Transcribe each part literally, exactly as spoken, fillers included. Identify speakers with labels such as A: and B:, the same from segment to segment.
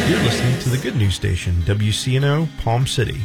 A: You're listening to the Good News Station, W C N O, Palm City.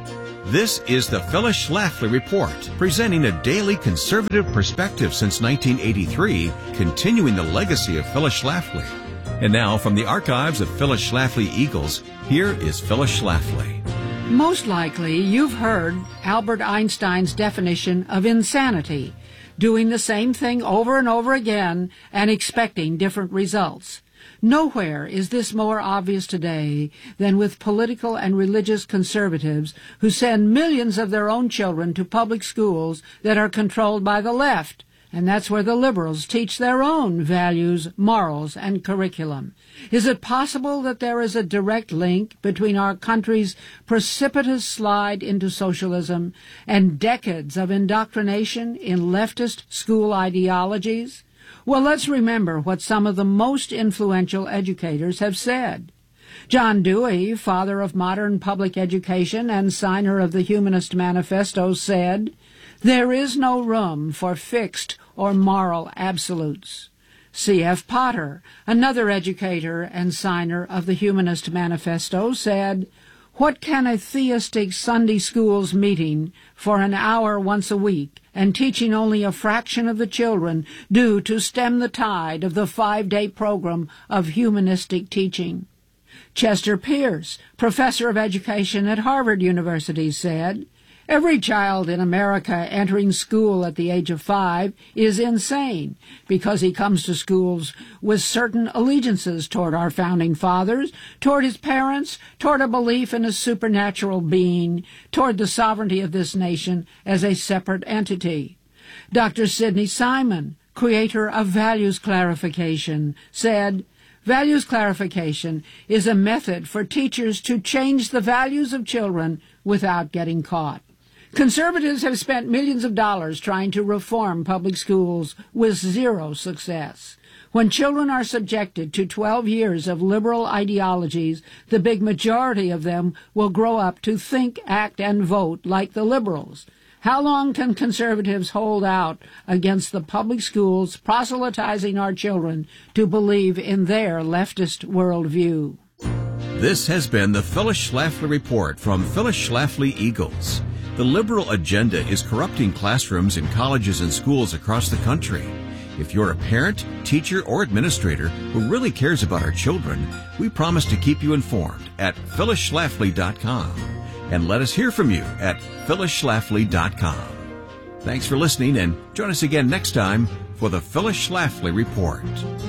B: This is the Phyllis Schlafly Report, presenting a daily conservative perspective since nineteen eighty-three, continuing the legacy of Phyllis Schlafly. And now, from the archives of Phyllis Schlafly Eagles, here is Phyllis Schlafly.
C: Most likely, you've heard Albert Einstein's definition of insanity, doing the same thing over and over again and expecting different results. Nowhere is this more obvious today than with political and religious conservatives who send millions of their own children to public schools that are controlled by the left. And that's where the liberals teach their own values, morals, and curriculum. Is it possible that there is a direct link between our country's precipitous slide into socialism and decades of indoctrination in leftist school ideologies? Well, let's remember what some of the most influential educators have said. John Dewey, father of modern public education and signer of the Humanist Manifesto, said, "There is no room for fixed or moral absolutes." C F Potter, another educator and signer of the Humanist Manifesto, said, "What can a theistic Sunday schools meeting for an hour once a week and teaching only a fraction of the children do to stem the tide of the five-day program of humanistic teaching?" Chester Pierce, professor of education at Harvard University, said, "Every child in America entering school at the age of five is insane because he comes to schools with certain allegiances toward our founding fathers, toward his parents, toward a belief in a supernatural being, toward the sovereignty of this nation as a separate entity." Doctor Sidney Simon, creator of Values Clarification, said, "Values clarification is a method for teachers to change the values of children without getting caught." Conservatives have spent millions of dollars trying to reform public schools with zero success. When children are subjected to twelve years of liberal ideologies, the big majority of them will grow up to think, act, and vote like the liberals. How long can conservatives hold out against the public schools proselytizing our children to believe in their leftist worldview?
B: This has been the Phyllis Schlafly Report from Phyllis Schlafly Eagles. The liberal agenda is corrupting classrooms in colleges and schools across the country. If you're a parent, teacher, or administrator who really cares about our children, we promise to keep you informed at phyllis schlafly dot com. And let us hear from you at phyllis schlafly dot com. Thanks for listening, and join us again next time for the Phyllis Schlafly Report.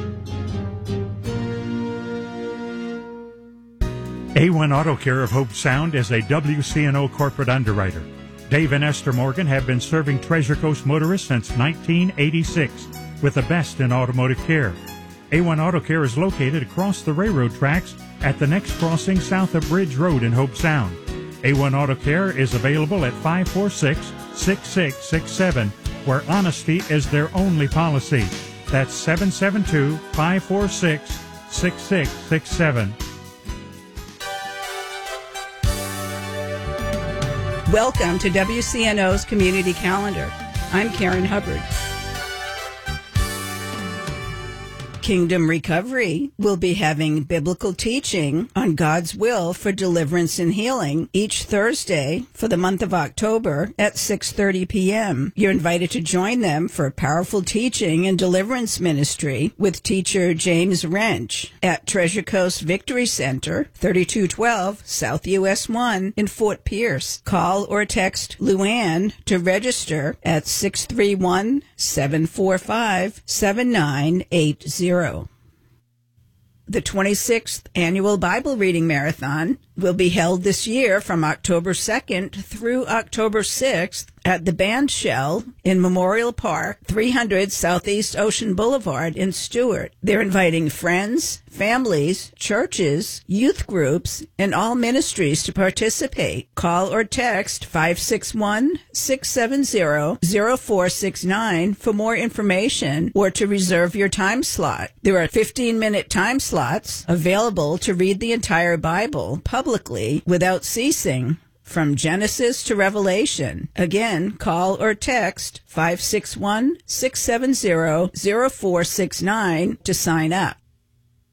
D: A one Auto Care of Hope Sound is a W C N O corporate underwriter. Dave and Esther Morgan have been serving Treasure Coast motorists since nineteen eighty-six with the best in automotive care. A one Auto Care is located across the railroad tracks at the next crossing south of Bridge Road in Hope Sound. A one Auto Care is available at five four six, six six six seven, where honesty is their only policy. That's seven seven two, five four six, six six six seven.
E: Welcome to W C N O's Community Calendar. I'm Karen Hubbard. Kingdom Recovery will be having biblical teaching on God's will for deliverance and healing each Thursday for the month of October at six thirty p.m. You're invited to join them for powerful teaching and deliverance ministry with teacher James Wrench at Treasure Coast Victory Center, thirty-two twelve South U S one in Fort Pierce. Call or text Luann to register at six three one, seven four five, seven nine eight zero. The twenty-sixth Annual Bible Reading Marathon will be held this year from October second through October sixth at the Band Shell in Memorial Park, three hundred Southeast Ocean Boulevard in Stuart. They're inviting friends, families, churches, youth groups, and all ministries to participate. Call or text five six one, six seven zero, zero four six nine for more information or to reserve your time slot. There are fifteen-minute time slots available to read the entire Bible publicly without ceasing, from Genesis to Revelation. Again, call or text five six one, six seven zero, zero four six nine to sign up.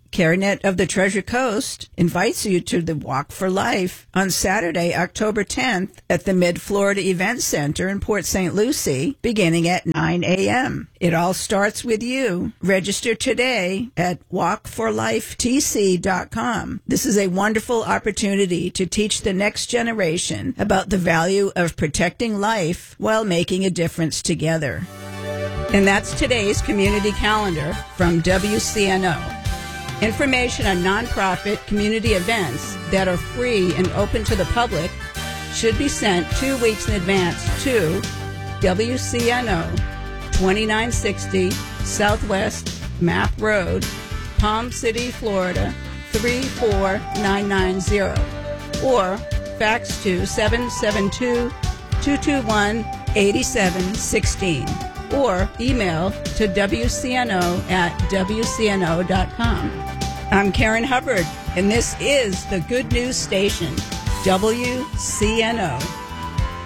E: CareNet of the Treasure Coast invites you to the Walk for Life on Saturday, October tenth at the Mid-Florida Event Center in Port Saint Lucie, beginning at nine a.m. It all starts with you. Register today at walk for life t c dot com. This is a wonderful opportunity to teach the next generation about the value of protecting life while making a difference together. And that's today's community calendar from W C N O. Information on nonprofit community events that are free and open to the public should be sent two weeks in advance to W C N O, twenty-nine sixty Southwest Map Road, Palm City, Florida, three four nine nine zero, or fax to seven seven two, two two one, eight seven one six, or email to W C N O at W C N O dot com. I'm Karen Hubbard, and this is the Good News Station, W C N O.